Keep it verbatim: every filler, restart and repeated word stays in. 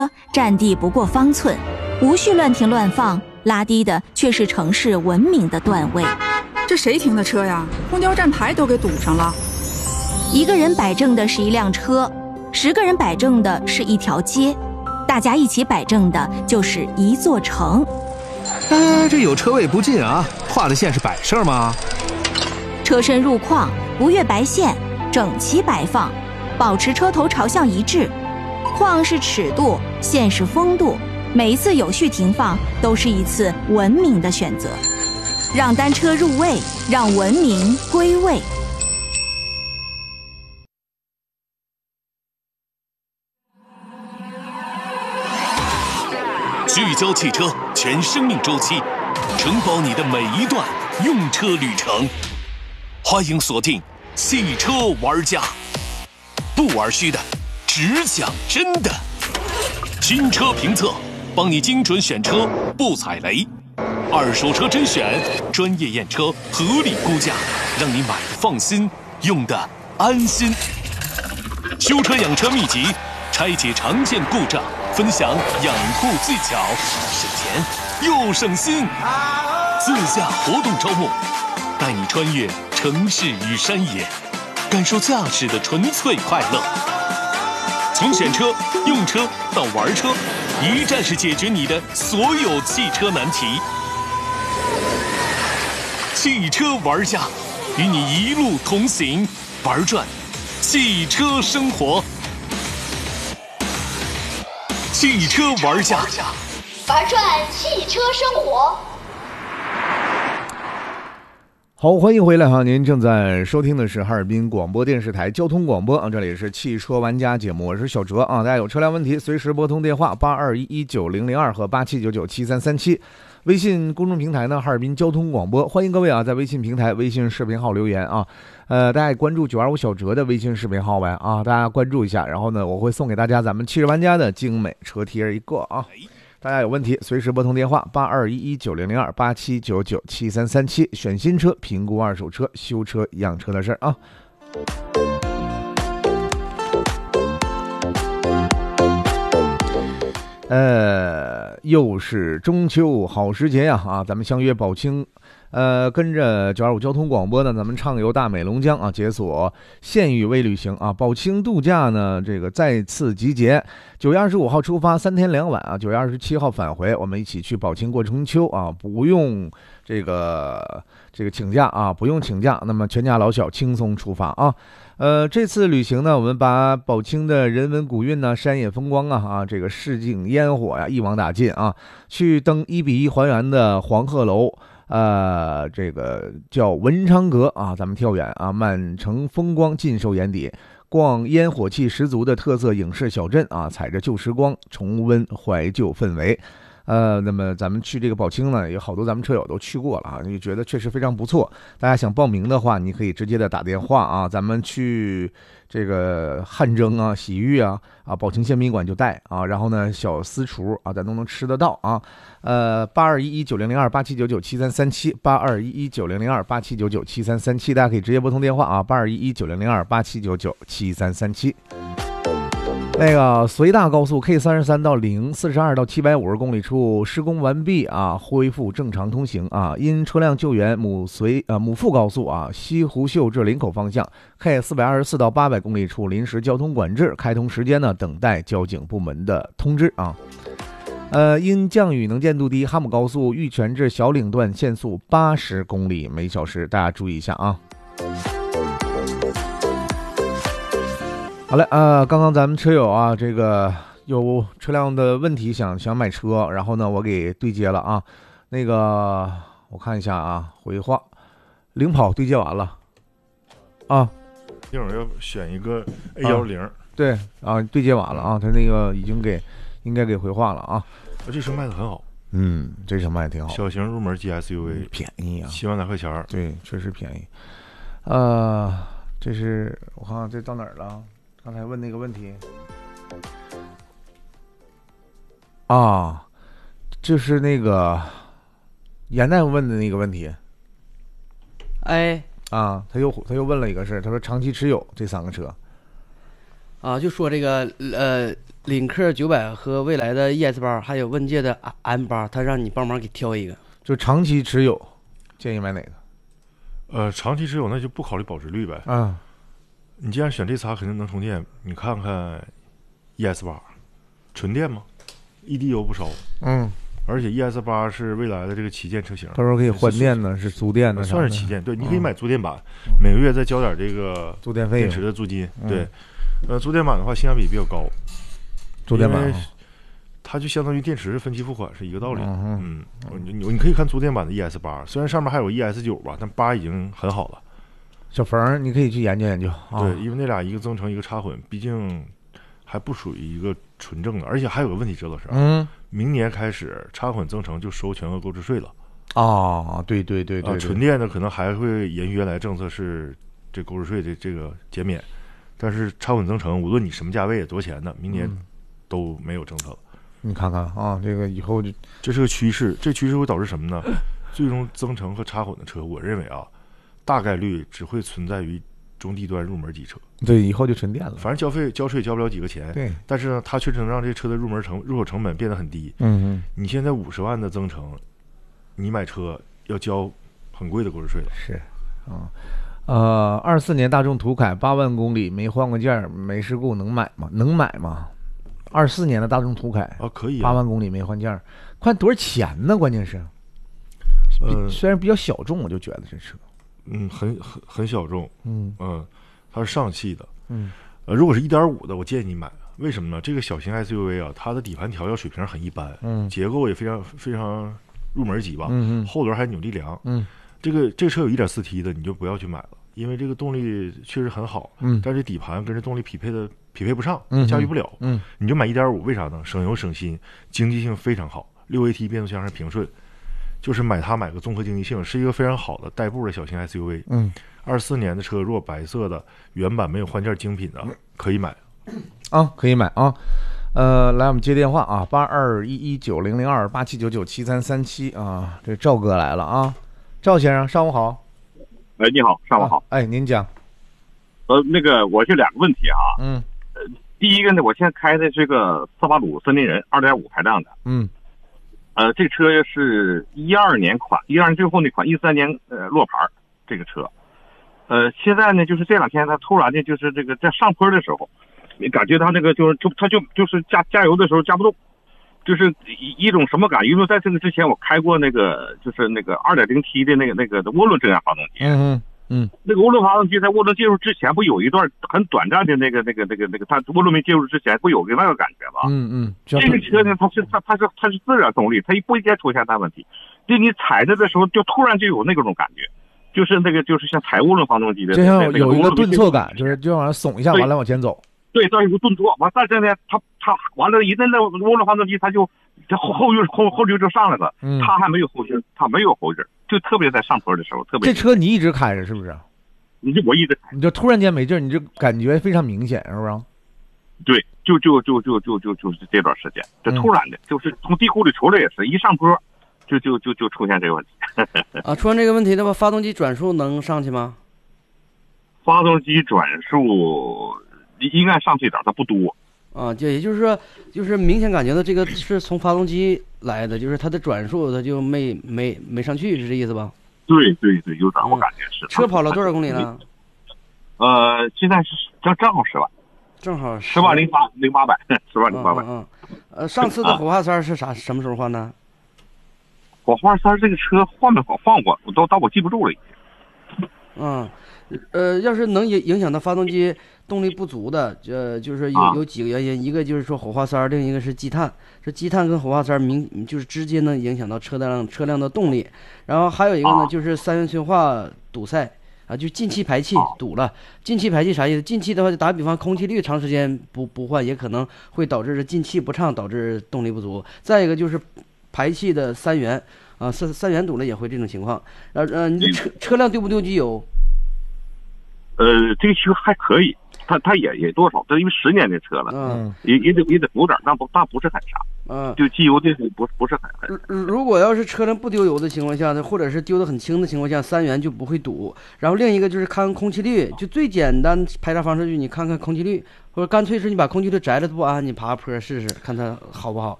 占地不过方寸，无序乱停乱放，拉低的却是城市文明的段位。 这谁停的车呀？公交站牌都给堵上了。 一个人摆正的是一辆车，十个人摆正的是一条街，大家一起摆正的就是一座城。 哎，这有车位不进啊，画的线是摆设吗？ 车身入框，不越白线，整齐摆放，保持车头朝向一致。框是尺度，线是风度，每一次有序停放都是一次文明的选择。让单车入位，让文明归位。 聚焦汽车全生命周期，承包你的每一段用车旅程。欢迎锁定汽车玩家，不玩虚的，只讲真的。新车评测，帮你精准选车，不踩雷。二手车甄选，专业验车，合理估价，让你买的放心，用的安心。修车养车秘籍，拆解常见故障，分享养护技巧，省钱又省心。自驾活动招募，带你穿越城市与山野，感受驾驶的纯粹快乐。从选车、用车到玩车，一站式解决你的所有汽车难题。汽车玩家，与你一路同行，玩转汽车生活。汽车玩家， 玩转汽车生活。 好，欢迎回来哈！您正在收听的是哈尔滨广播电视台交通广播啊，这里是汽车玩家节目，我是小哲啊。大家有车辆问题，随时拨通电话八二一一九零零二和八七九九七三三七。微信公众平台呢，哈尔滨交通广播，欢迎各位啊，在微信平台、微信视频号留言啊。呃，大家也关注九二五小哲的微信视频号呗啊，大家关注一下。然后呢，我会送给大家咱们汽车玩家的精美车贴一个啊。大家有问题随时拨通电话八二一一九零零二八七九九七三三七，选新车、评估二手车、修车、养车的事儿啊。呃，又是中秋好时节呀啊！咱们相约宝清，呃，跟着九二五交通广播呢，咱们畅游大美龙江啊，解锁县域微旅行啊。宝清度假呢，这个再次集结，九月二十五号出发，三天两晚啊，九月二十七号返回，我们一起去宝清过中秋啊，不用这个这个请假啊，不用请假，那么全家老小轻松出发啊。呃，这次旅行呢，我们把宝清的人文古韵呢、山野风光啊、啊这个市井烟火呀、一网打尽啊，去登一比一还原的黄鹤楼，呃，这个叫文昌阁啊，咱们跳远啊，满城风光尽收眼底，逛烟火气十足的特色影视小镇啊，踩着旧时光，重温怀旧氛围。呃，那么咱们去这个宝清呢，有好多咱们车友都去过了啊，就觉得确实非常不错。大家想报名的话，你可以直接的打电话啊，咱们去这个汗蒸啊、洗浴啊、啊宝清鲜宾馆就带啊，然后呢小私厨啊，咱都能吃得到啊。呃，八二一一九零零二八七九九七三三七，八二一一九零零二八七九九七三三七，大家可以直接拨通电话啊，八二一一九零零二八七九九七三三七。那个随大高速 K 三十三到零四十二到七百五十公里处施工完毕啊，恢复正常通行啊。因车辆救援，母随呃母副高速啊西湖秀至林口方向 K 四百二十四到八百公里处临时交通管制，开通时间呢等待交警部门的通知啊。呃，因降雨能见度低，哈姆高速玉泉至小岭段限速八十公里每小时，大家注意一下啊。好嘞，呃，刚刚咱们车友啊，这个有车辆的问题想想买车，然后呢，我给对接了啊。那个我看一下啊，回话，领跑对接完了啊。 一会儿要选一个 A 一零、啊， 对啊，对接完了啊，他那个已经给应该给回话了啊。 这车卖的很好， 嗯，这车卖的挺好， 小型入门级 S U V， 便宜啊， 七万来块钱， 对，确实便宜。呃，这是我看看这到哪儿了？刚才问那个问题啊，就是那个严大夫问的那个问题。 哎， 啊，他又他又问了一个事，他说长期持有这三个车， 啊，就说这个呃领克九百和未来的 E S 八，还有问界的 M 八，他让你帮忙给挑一个。 就长期持有，建议买哪个？ 呃，长期持有那就不考虑保值率呗。 啊， 你既然选这仨，肯定能充电。你看看 E S 八，纯电吗 ？E D 油不烧。 嗯。 而且 E S 八是未来的这个旗舰车型， 到时候可以换电呢，是租电的， 算是旗舰。对，你可以买租电版，每个月再交点这个租电费、 电池的租金。对，呃，租电版的话性价比比较高。 租电版， 它就相当于电池分期付款是一个道理。嗯，你你你可以看租电版的 E S 八，虽然上面还有 E S 九吧，但八已经很好了。 小冯，你可以去研究研究。 对，因为那俩一个增程一个插混，毕竟还不属于一个纯正的，而且还有个问题，周老师，嗯。明年开始，插混增程就收全额购置税了。 哦，对对对 对, 对、 呃，纯电的可能还会延续原来政策是这购置税的这个减免，但是插混增程无论你什么价位多少钱的，明年都没有政策了。 嗯、你看看啊，这个以后就这是个趋势，这趋势会导致什么呢？最终增程和插混的车，我认为啊，大概率只会存在于中低端入门级车。 对，以后就纯电了。 反正交费交税交不了几个钱， 对。 但是呢，它确实能让这车的入门成入手成本变得很低。 嗯嗯。 你现在五十万的增程，你买车要交很贵的购置税了。 是，啊、嗯，呃，二四年大众途凯八万公里没换过件，没事故，能买吗？能买吗？二四年的大众途凯啊，可以、啊。 八万公里没换件，看多少钱呢？关键是，呃，虽然比较小众，我就觉得这车， 嗯，很很很小众， 嗯嗯。它是上汽的， 嗯， 呃，如果是 一点五 的，我建议你买。为什么呢？这个小型 S U V 啊，它的底盘调教水平很一般， 嗯， 结构也非常非常入门级吧， 嗯嗯， 后轮还扭力梁， 嗯， 这个这个车有 一点四 T 的，你就不要去买了，因为这个动力确实很好， 嗯， 但是底盘跟这动力匹配的匹配不上， 嗯， 驾驭不了， 嗯， 你就买 一点五，为啥呢？省油省心，经济性非常好，六 A T 变速箱是平顺，就是买它买个综合经济性，是一个非常好的代步的小型 S U V， 嗯。 二四年的车，如果白色的原版没有换件精品的，可以买啊，可以买啊。呃，来我们接电话啊，八二一一九零零二八七九九七三三七啊，这赵哥来了啊，赵先生，上午好。 哎，你好，上午好。 啊、哎，您讲。 呃，那个我就两个问题啊。 嗯。 呃，第一个呢，我现在开的这个斯巴鲁森林人二点五排量的。 嗯。 呃，这车是一二年款，一二年最后那款，一三年呃落牌这个车。呃，现在呢，就是这两天它突然的，就是这个在上坡的时候，你感觉它那个就是就它就就是加加油的时候加不动，就是一一种什么感？因为在这个之前我开过那个就是那个 二点零 T 的那个那个涡轮增压发动机， 嗯嗯， 那个涡轮发动机在涡轮介入之前不有一段很短暂的那个那个那个那个它涡轮没介入之前不有个那个感觉吗？ 嗯嗯， 这个车呢，它是它它是它是自然动力，它不应该出现大问题，就你踩着的时候就突然就有那种感觉。就是那个，就是像踩涡轮发动机的， 就像有一个顿挫感，就是就往上耸一下，完了往前走。 对，它有个顿挫，完，但是呢，它它完了，一阵那涡轮发动机，它就它后后劲后后劲就上来了， 嗯， 它还没有后劲，它没有后劲，就特别在上坡的时候，特别。 这车你一直开着是不是？ 你就我一直开， 你就突然间没劲儿，你就感觉非常明显，是不是？ 对，就就就就就就就是这段时间，这突然的，嗯、就是从地库里出来也是一上坡。就就就就出现这个问题啊！出现这个问题的话，发动机转速能上去吗？ 发动机转速应该上去点，它不多。 啊，就也就是说，就是明显感觉到这个是从发动机来的，就是它的转速它就没没没上去，是这意思吧？ 对对对，有点我感觉是。 车跑了多少公里了？ 呃，现在是正正好十万， 正好十万零八零八百，十万零八百。 嗯嗯。呃，上次的火花塞是啥？什么时候换的？ 火花塞这个车换没换换过，我都但我记不住了已经。 嗯，呃，要是能影影响到发动机动力不足的，呃，就是有有几个原因，一个就是说火花塞，另一个是积碳。这积碳跟火花塞明就是直接能影响到车辆车辆的动力。然后还有一个呢，就是三元催化堵塞啊，就进气排气堵了。进气排气啥意思？进气的话，就打比方，空气滤长时间不不换，也可能会导致进气不畅，导致动力不足。再一个就是排气的三元啊，三三元堵了也会这种情况。呃呃，你的车车辆丢不丢机油？ 呃，这个车还可以，它它也也多少，这因为十年的车了， 嗯， 也也得也得补点，但不但不是很啥。 嗯， 就机油这个不不是很很。如果要是车上不丢油的情况下呢，或者是丢的很轻的情况下，三元就不会堵。然后另一个就是看空气滤，就最简单排查方式，就你看看空气滤，或者干脆是你把空气滤摘了不安，你爬坡试试看它好不好。